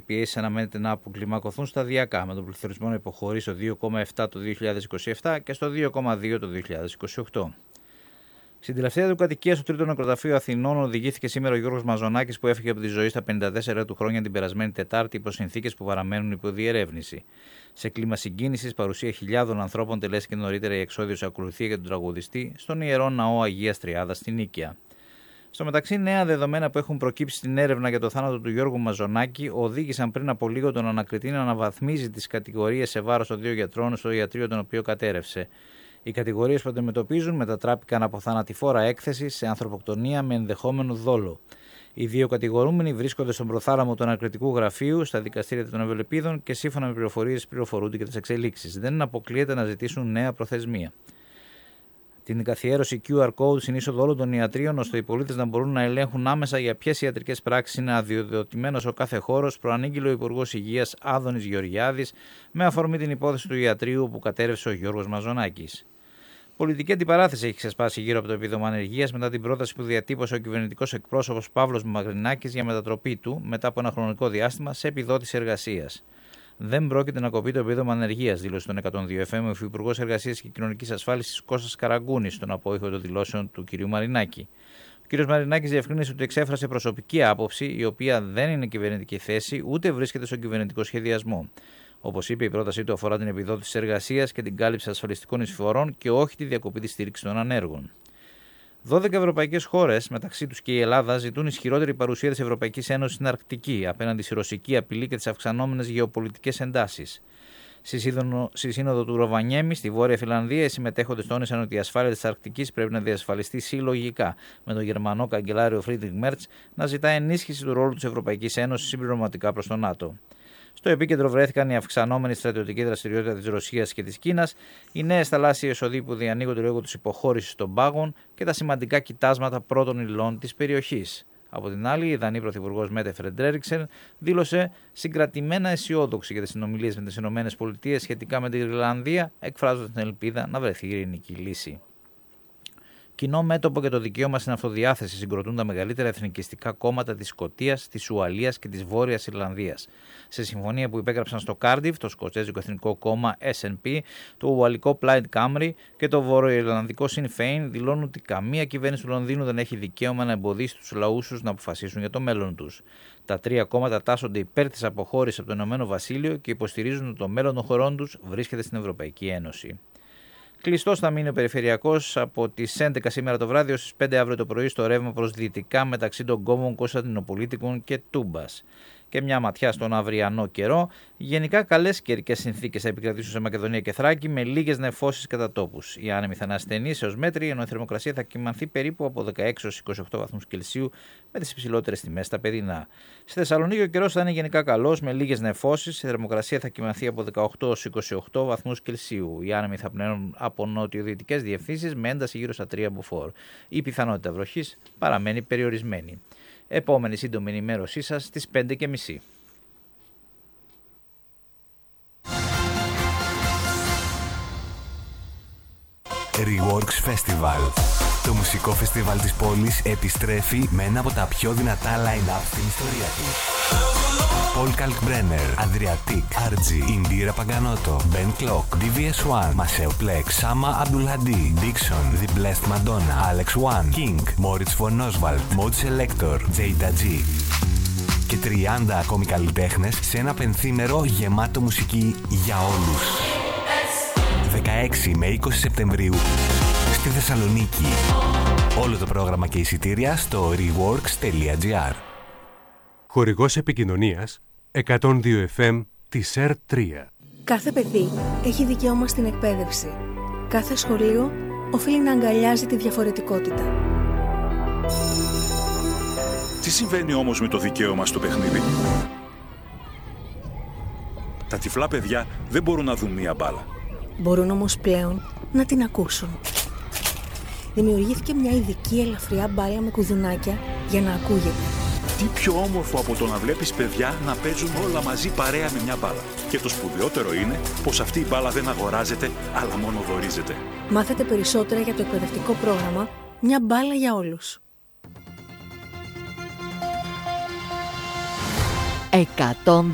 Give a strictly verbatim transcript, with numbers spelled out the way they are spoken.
πιέσεις αναμένεται να αποκλιμακωθούν σταδιακά, με τον πληθωρισμό να υποχωρεί στο δύο κόμμα επτά το δύο χιλιάδες είκοσι επτά και στο δύο κόμμα δύο το δύο χιλιάδες είκοσι οκτώ. Στην τελευταία του κατοικία στο τρίτο νεκροταφείο Αθηνών οδηγήθηκε σήμερα ο Γιώργος Μαζονάκης, που έφυγε από τη ζωή στα πενήντα τέσσερα του χρόνια την περασμένη Τετάρτη υπό συνθήκες που παραμένουν υπό διερεύνηση. Σε κλίμα συγκίνησης, παρουσία χιλιάδων ανθρώπων τελέστηκε νωρίτερα η εξώδιος ακολουθία για τον τραγουδιστή στον Ιερό Ναό Αγίας Τριάδας στην Νίκαια. Στο μεταξύ, νέα δεδομένα που έχουν προκύψει στην έρευνα για το θάνατο του Γιώργου Μαζονάκη οδήγησαν πριν από λίγο τον ανακριτή να αναβαθμίζει τις κατηγορίες σε βάρος των δύο γιατρών στο ιατρείο τον οποίο κατέρευσε. Οι κατηγορίες που αντιμετωπίζουν μετατράπηκαν από θανατηφόρα έκθεση σε ανθρωποκτονία με ενδεχόμενο δόλο. Οι δύο κατηγορούμενοι βρίσκονται στον προθάλαμο του ανακριτικού γραφείου, στα δικαστήρια των Ευελεπίδων και σύμφωνα με πληροφορίες πληροφορούνται για τις εξελίξεις. Δεν αποκλείεται να ζητήσουν νέα προθεσμία. Την καθιέρωση κιου αρ code στην είσοδο όλων των ιατρίων, ώστε οι πολίτες να μπορούν να ελέγχουν άμεσα για ποιες ιατρικές πράξεις είναι αδειοδοτημένος ο κάθε χώρος, προανήγγειλε ο Υπουργός Υγείας Άδωνης Γεωργιάδης με αφορμή την υπόθεση του ιατρείου που κατέρευσε ο Γιώργος Μαζονάκης. Πολιτική αντιπαράθεση έχει ξεσπάσει γύρω από το επίδομα ανεργίας μετά την πρόταση που διατύπωσε ο κυβερνητικός εκπρόσωπος Παύλος Μαυρινάκης για μετατροπή του, μετά από ένα χρονικό διάστημα, σε επιδότηση εργασίας. Δεν πρόκειται να κοπεί το επίδομα ανεργίας, δήλωσε τον εκατόν δύο εφ εμ ο Υφυπουργός Εργασίας και Κοινωνικής Ασφάλισης Κώστας Καραγκούνης στον απόϊχο των δηλώσεων του κ. Μαρινάκη. Ο κ. Μαρινάκης διευκρίνησε ότι εξέφρασε προσωπική άποψη, η οποία δεν είναι κυβερνητική θέση ούτε βρίσκεται στον κυβερνητικό σχεδιασμό. Όπως είπε, η πρότασή του αφορά την επιδότηση εργασίας και την κάλυψη ασφαλιστικών εισφορών και όχι τη διακοπή της στήριξης των ανέργων. δώδεκα ευρωπαϊκές χώρες, μεταξύ τους και η Ελλάδα, ζητούν ισχυρότερη παρουσία της Ευρωπαϊκής Ένωσης στην Αρκτική απέναντι στη ρωσική απειλή και τις αυξανόμενες γεωπολιτικές εντάσεις. Στη σύνοδο του Ροβανιέμι, στη Βόρεια Φιλανδία, οι συμμετέχοντες τόνισαν ότι η ασφάλεια της Αρκτικής πρέπει να διασφαλιστεί συλλογικά, με τον Γερμανό καγκελάριο Φρίντριχ Μέρτς να ζητά ενίσχυση του ρόλου της Ευρωπαϊκής Ένωσης συμπληρωματικά προς τον ΝΑΤΟ. Στο επίκεντρο βρέθηκαν η αυξανόμενη στρατιωτική δραστηριότητα της Ρωσίας και της Κίνας, οι νέες θαλάσσιες οδοί που διανοίγονται λόγω της υποχώρησης των πάγων και τα σημαντικά κοιτάσματα πρώτων υλών της περιοχής. Από την άλλη, η Δανή Πρωθυπουργός Μέτε Φρεντέρικσεν δήλωσε συγκρατημένα αισιόδοξη για τις συνομιλίες με τις ΗΠΑ σχετικά με την Ιρλανδία, εκφράζοντας την ελπίδα να βρεθεί ειρηνική λύση. Κοινό μέτωπο για το δικαίωμα στην αυτοδιάθεση συγκροτούν τα μεγαλύτερα εθνικιστικά κόμματα της Σκωτίας, της Ουαλίας και της Βόρειας Ιρλανδίας. Σε συμφωνία που υπέγραψαν στο Κάρντιφ, το Σκοτσέζικο Εθνικό Κόμμα ες εν πι, το Ουαλικό Plaid Cymru και το Βορειοϊρλανδικό Sinn Féin δηλώνουν ότι καμία κυβέρνηση του Λονδίνου δεν έχει δικαίωμα να εμποδίσει τους λαούς τους να αποφασίσουν για το μέλλον τους. Τα τρία κόμματα τάσσονται υπέρ της αποχώρησης από το Ηνωμένο Βασίλειο και υποστηρίζουν ότι το μέλλον των χωρών τους βρίσκεται στην Ευρωπαϊκή Ένωση. Κλειστός θα μείνει ο περιφερειακός από τις έντεκα σήμερα το βράδυ ως τις πέντε αύριο το πρωί στο ρεύμα προς δυτικά μεταξύ των κόμβων Κωνσταντινοπολίτικων και Τούμπας. Και μια ματιά στον αυριανό καιρό. Γενικά καλές καιρικές συνθήκες θα επικρατήσουν σε Μακεδονία και Θράκη με λίγες νεφώσεις κατά τόπους. Οι άνεμοι θα είναι ασθενείς έως μέτροι, ενώ η θερμοκρασία θα κυμανθεί περίπου από δεκαέξι έως είκοσι οκτώ βαθμούς Κελσίου με τις υψηλότερες τιμές στα παιδινά. Στη Θεσσαλονίκη ο καιρός θα είναι γενικά καλός με λίγες νεφώσεις. Η θερμοκρασία θα κυμανθεί από δεκαοκτώ έως είκοσι οκτώ βαθμούς Κελσίου. Οι άνεμοι θα πνέουν από νότιο-δυτικές διευθύνσεις με ένταση γύρω στα τρία μποφόρ. Η πιθανότητα βροχής παραμένει περιορισμένη. Επόμενη σύντομη ενημέρωσή σας στις πέντε και μισή. Reworks Festival. Το μουσικό φεστιβάλ της πόλης επιστρέφει με ένα από τα πιο δυνατά line-up στην ιστορία του. Paul Kalkbrenner, Adriatic, αρ τζι, Indira Paganoto, Ben Clock, ντι βι ες one, Maceo Plex, Sama Abdulhadi, Dixon, The Blessed Madonna, Alex One, King, Moritz von Oswald, Mode Selector, Jada G. Και τριάντα ακόμη καλλιτέχνες σε ένα πενθήμερο γεμάτο μουσική για όλους. δεκαέξι με είκοσι Σεπτεμβρίου στη Θεσσαλονίκη. Όλο το πρόγραμμα και εισιτήρια στο reworks τελεία τζι άρ. Χορηγός επικοινωνίας εκατόν δύο εφ εμ της ερ τρία. Κάθε παιδί έχει δικαίωμα στην εκπαίδευση. Κάθε σχολείο οφείλει να αγκαλιάζει τη διαφορετικότητα. Τι συμβαίνει όμως με το δικαίωμα στο παιχνίδι? Τα τυφλά παιδιά δεν μπορούν να δουν μία μπάλα. Μπορούν όμως πλέον να την ακούσουν. Δημιουργήθηκε μια ειδική ελαφριά μπάλα με κουδουνάκια για να ακούγεται. Τι πιο όμορφο από το να βλέπεις παιδιά να παίζουν όλα μαζί παρέα με μια μπάλα. Και το σπουδαιότερο είναι πως αυτή η μπάλα δεν αγοράζεται, αλλά μόνο δωρίζεται. Μάθετε περισσότερα για το εκπαιδευτικό πρόγραμμα «Μια μπάλα για όλους». εκατόν